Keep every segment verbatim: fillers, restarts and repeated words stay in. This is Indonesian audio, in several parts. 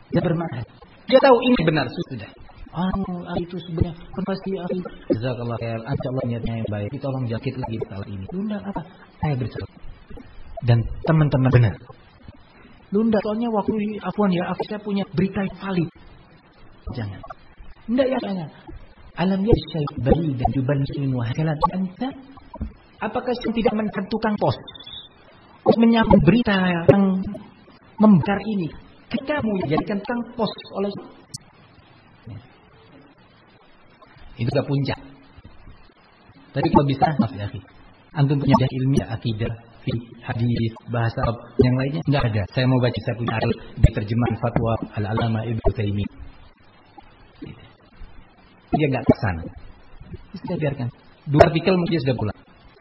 Dia bermakna. Dia tahu ini benar sudah. Oh, itu sebenarnya pasti akhi. Jazakallah khair. Allah niatnya yang baik. Tolong jakit lagi salah ini. Lunda apa? Saya bercerita. Dan teman-teman benar. Lunda soalnya waktu afwan ya, aku saya punya berita yang valid. Jangan. Enggak ya jangan. Alam ya syai' bari dan jubalin wa hakalat anta. Apakah saya tidak mendengar tukang pos? Pos menyambut berita yang membakar ini. Kamu dijadikan tukang pos oleh itu ke puncak. Tapi kalau bisa, maaf ya, akhi. Antum punya ilmiah akidah, hadis, bahasa yang lainnya enggak ada. Saya mau baca saya punya di terjemahan fatwa Al-Alama Ibnu Taimiyah. Dia enggak kesana. Sudah biarkan. Dua artikel mungkin sudah pulang.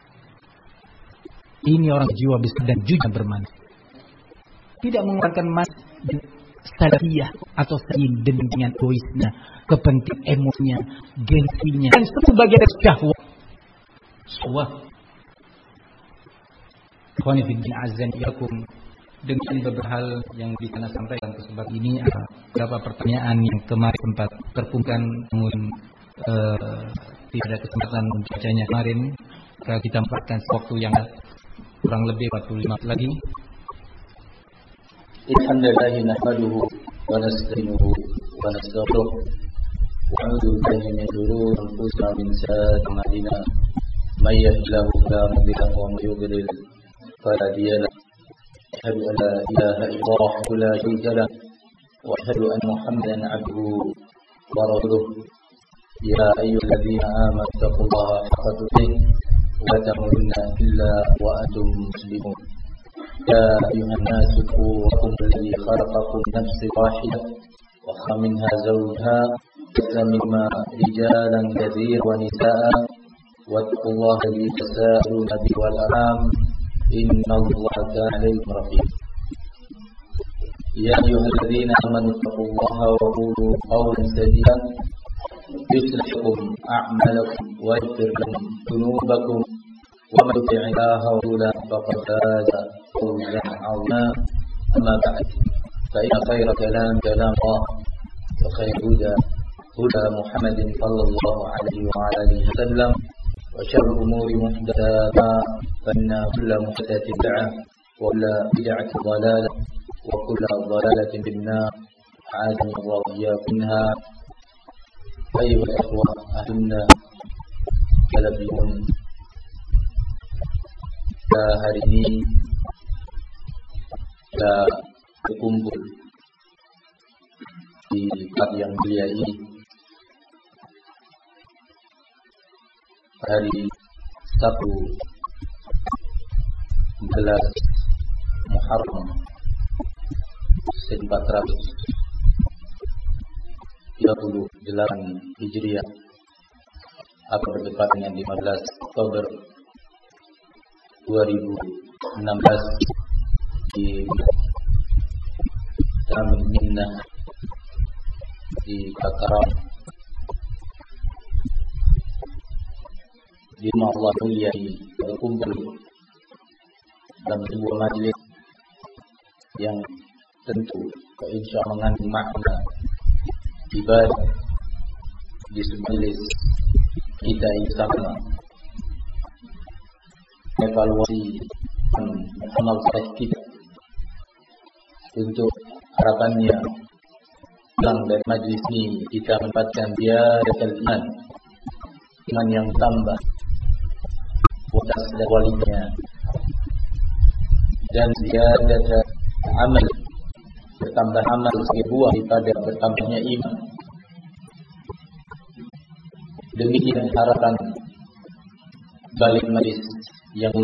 Ini orang jiwa besar dan jujur bermanis. Tidak mengeluarkan mas salafiyah atau sayin dengan egoisnya, kepentingan emosinya, gengsinya, dan sebagai syahwat. Syahwat. Khawani fiddin azan yakum. Dengan beberapa hal yang bisa saya sampaikan kesempatan ini, ada beberapa pertanyaan yang kemarin sempat terpungkan, namun uh, tidak ada kesempatan membacanya kemarin. Kita empatkan waktu yang kurang lebih empat puluh lima menit lagi. Alhamdulillah nahmaduhu wa nasta'inuhu wa nastaghfiruh wa na'udzu billahi min shururi anfusina wa min sayyiati a'malina may yahdihillahu fala mudilla lahu wa may yudlil fala hadiya lahu. Asyhadu an la ilaha illallah wa la syarika lahu wa asyhadu anna Muhammadan 'abduhu wa rasuluh. Ya ayyuhalladzina amanu taqullaha haqqa tuqatih wa la tamutunna illa wa antum muslimun. يا أيها الناس اتقوا ربكم الذي خلقكم من نفس واحدة وخلق منها زوجها وبث منهما رجالا كثيرا ونساء واتقوا الله الذي تساءلون به والأرحام إن الله كان عليكم رقيبا. يا أيها الذين آمنوا اتقوا الله وقولوا قولا سديدا يصلح لكم أعمالكم ويغفر لكم ذنوبكم ومن يطع الله ورسوله فقد فاز فوزا عظيما. أما بعد فإن خير كلام كلام الله وخير هدى هدى محمد صلى الله عليه وعلى آله وسلم وشر الأمور محدثاتها فإن كل محدثة بدعة وكل بدعة ضلالة وكل ضلالة في النار أعاذني الله وإياكم منها. أيها الإخوة أهلنا كلبيون, hari ini kita berkumpul di tempat yang mulia ini hari Sabtu empat belas Muharram seribu empat ratus tiga puluh delapan Hijriah atau bertepatan dengan lima belas Oktober dua ribu enam belas di Taman Minnah di Takaram di rumah Allah mulia ini berkumpul dalam sebuah majelis yang tentu insya Allah mengandung makna ibadah di sebuah majelis kita ini sama evaluasi amal saleh kita untuk harapannya pulang dari majlis ini kita mendapatkan ziyadatul iman, iman yang tambah kualitas dan kualitasnya, dan ziyadatul amal, bertambah amal sebagai buah daripada bertambahnya iman. Demikian harapan balik majlis yang